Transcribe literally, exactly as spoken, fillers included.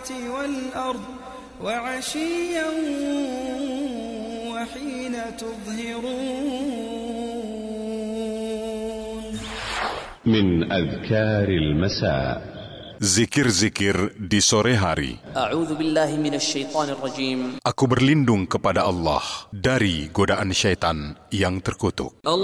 السماوات والأرض وعشيا وحين تظهرون من أذكار المساء Zikir-zikir di sore hari. A'udzu billahi minasyaitonir rajim. Aku berlindung kepada Allah dari godaan syaitan yang terkutuk.